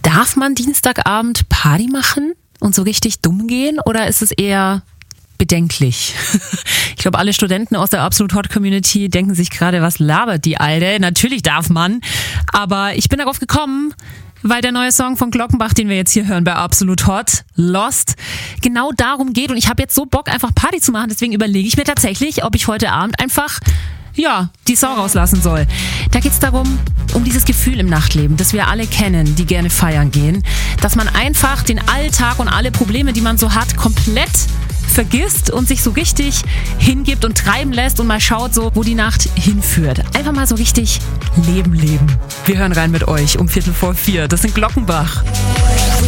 Darf man Dienstagabend Party machen und so richtig dumm gehen oder ist es eher bedenklich? Ich glaube, alle Studenten aus der Absolut Hot Community denken sich gerade, was labert die Alte? Natürlich darf man, aber ich bin darauf gekommen, weil der neue Song von Glockenbach, den wir jetzt hier hören bei Absolut Hot, Lost, genau darum geht und ich habe jetzt so Bock, einfach Party zu machen, deswegen überlege ich mir tatsächlich, ob ich heute Abend einfach die Sau rauslassen soll. Da geht's darum, um dieses Gefühl im Nachtleben, das wir alle kennen, die gerne feiern gehen, dass man einfach den Alltag und alle Probleme, die man so hat, komplett vergisst und sich so richtig hingibt und treiben lässt und mal schaut, so wo die Nacht hinführt. Einfach mal so richtig leben. Wir hören rein mit euch um 3:45. Das sind Glockenbach.